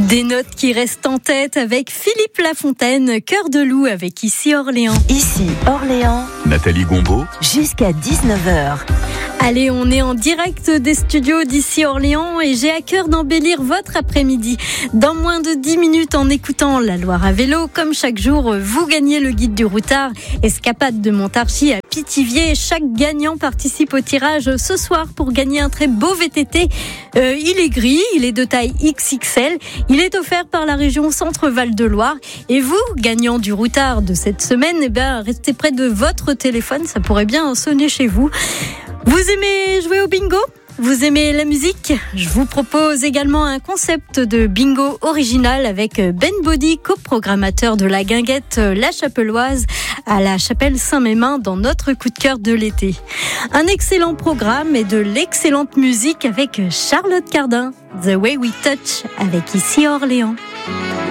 Des notes qui restent en tête avec Philippe Lafontaine, Cœur de loup avec Ici Orléans. Ici Orléans, Nathalie Gombaud, jusqu'à 19h. Allez, on est en direct des studios d'Ici Orléans et j'ai à cœur d'embellir votre après-midi. Dans moins de 10 minutes, en écoutant la Loire à vélo, comme chaque jour, vous gagnez le guide du routard, escapade de Montargis à Pithiviers. Chaque gagnant participe au tirage ce soir pour gagner un très beau VTT. Il est gris, il est de taille XXL, il est offert par la région Centre-Val de Loire. Et vous, gagnant du routard de cette semaine, restez près de votre téléphone, ça pourrait bien sonner chez vous. Vous aimez jouer au bingo ? Vous aimez la musique ? Je vous propose également un concept de bingo original avec Ben Body, coprogrammateur de la guinguette La Chapelloise à la Chapelle Saint-Mémin dans notre coup de cœur de l'été. Un excellent programme et de l'excellente musique avec Charlotte Cardin, The Way We Touch avec Ici Orléans.